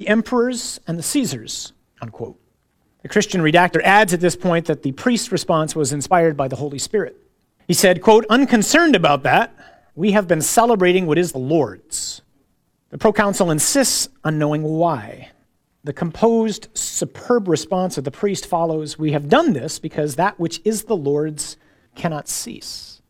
the emperors and the Caesars, unquote. The Christian redactor adds at this point that the priest's response was inspired by the Holy Spirit. He said, quote, "Unconcerned about that, we have been celebrating what is the Lord's." The proconsul insists on knowing why. The composed, superb response of the priest follows, "We have done this because that which is the Lord's cannot cease."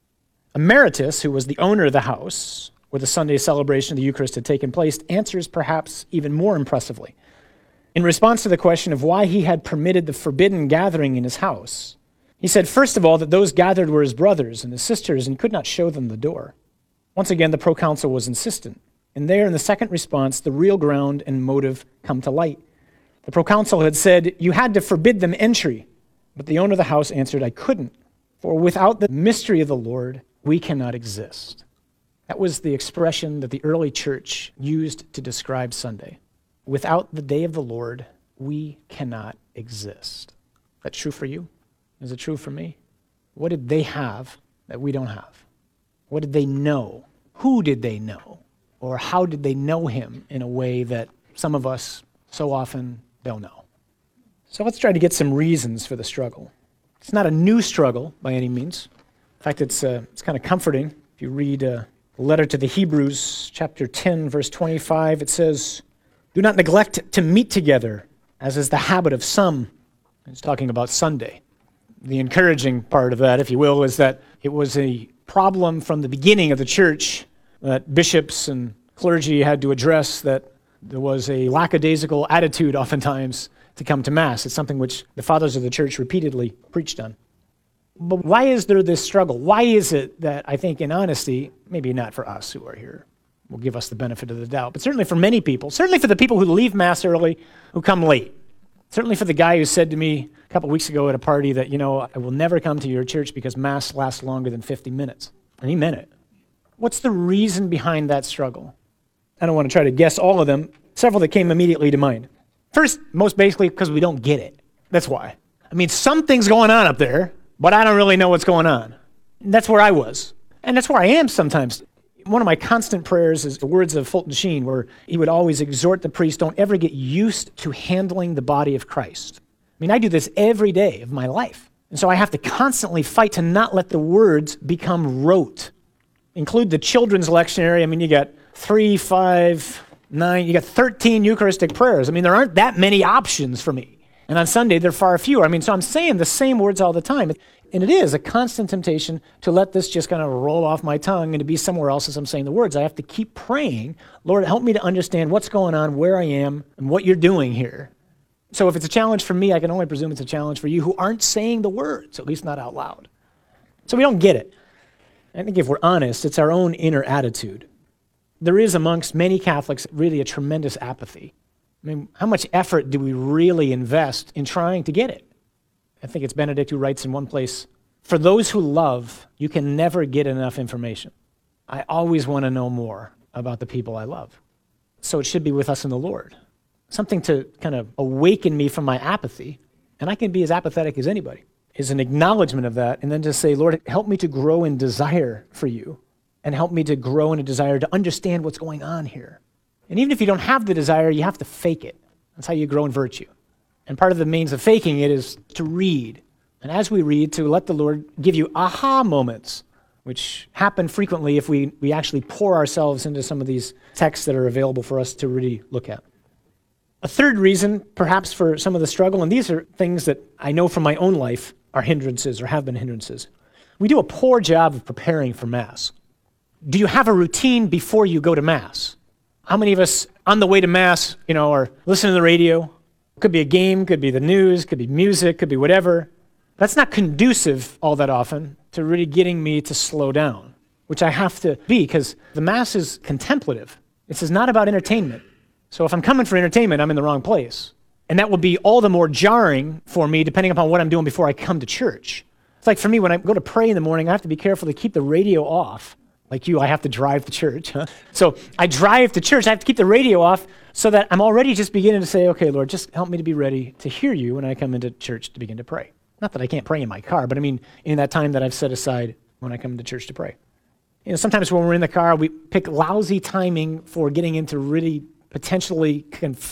Emeritus, who was the owner of the house where the Sunday celebration of the Eucharist had taken place, answers perhaps even more impressively. In response to the question of why he had permitted the forbidden gathering in his house, he said, first of all, that those gathered were his brothers and his sisters, and he could not show them the door. Once again, the proconsul was insistent. And there, in the second response, the real ground and motive come to light. The proconsul had said, "You had to forbid them entry." But the owner of the house answered, "I couldn't, for without the mystery of the Lord, we cannot exist." That was the expression that the early church used to describe Sunday. Without the day of the Lord, we cannot exist. Is that true for you? Is it true for me? What did they have that we don't have? What did they know? Who did they know? Or how did they know him in a way that some of us so often don't know? So let's try to get some reasons for the struggle. It's not a new struggle by any means. In fact, it's kind of comforting. If you read the letter to the Hebrews, chapter 10, verse 25, it says, "Do not neglect to meet together, as is the habit of some." It's talking about Sunday. The encouraging part of that, if you will, is that it was a problem from the beginning of the church that bishops and clergy had to address, that there was a lackadaisical attitude oftentimes to come to Mass. It's something which the fathers of the church repeatedly preached on. But why is there this struggle? Why is it that, I think in honesty, maybe not for us who are here, will give us the benefit of the doubt, but certainly for many people, certainly for the people who leave Mass early, who come late, certainly for the guy who said to me a couple weeks ago at a party that, I will never come to your church because Mass lasts longer than 50 minutes. And he meant it. What's the reason behind that struggle? I don't want to try to guess all of them. Several that came immediately to mind. First, most basically, because we don't get it. That's why. Something's going on up there, but I don't really know what's going on. And that's where I was. And that's where I am sometimes. One of my constant prayers is the words of Fulton Sheen, where he would always exhort the priest, don't ever get used to handling the body of Christ. I do this every day of my life. And so I have to constantly fight to not let the words become rote. Include the children's lectionary. You got 3, 5, 9, you got 13 Eucharistic prayers. There aren't that many options for me. And on Sunday, there are far fewer. So I'm saying the same words all the time. And it is a constant temptation to let this just kind of roll off my tongue and to be somewhere else as I'm saying the words. I have to keep praying, Lord, help me to understand what's going on, where I am, and what you're doing here. So if it's a challenge for me, I can only presume it's a challenge for you who aren't saying the words, at least not out loud. So we don't get it. I think if we're honest, it's our own inner attitude. There is amongst many Catholics really a tremendous apathy. How much effort do we really invest in trying to get it? I think it's Benedict who writes in one place, "For those who love, you can never get enough information. I always want to know more about the people I love." So it should be with us in the Lord. Something to kind of awaken me from my apathy, and I can be as apathetic as anybody, is an acknowledgement of that, and then to say, Lord, help me to grow in desire for you, and help me to grow in a desire to understand what's going on here. And even if you don't have the desire, you have to fake it. That's how you grow in virtue. And part of the means of faking it is to read. And as we read, to let the Lord give you aha moments, which happen frequently if we actually pour ourselves into some of these texts that are available for us to really look at. A third reason, perhaps for some of the struggle, and these are things that I know from my own life are hindrances or have been hindrances. We do a poor job of preparing for Mass. Do you have a routine before you go to Mass? How many of us on the way to Mass, are listening to the radio? Could be a game, could be the news, could be music, could be whatever. That's not conducive all that often to really getting me to slow down, which I have to be because the Mass is contemplative. This is not about entertainment. So if I'm coming for entertainment, I'm in the wrong place. And that will be all the more jarring for me depending upon what I'm doing before I come to church. It's like for me, when I go to pray in the morning, I have to be careful to keep the radio off. Like you, I have to drive to church. So I drive to church. I have to keep the radio off so that I'm already just beginning to say, okay, Lord, just help me to be ready to hear you when I come into church to begin to pray. Not that I can't pray in my car, but in that time that I've set aside when I come into church to pray. Sometimes when we're in the car, we pick lousy timing for getting into really potentially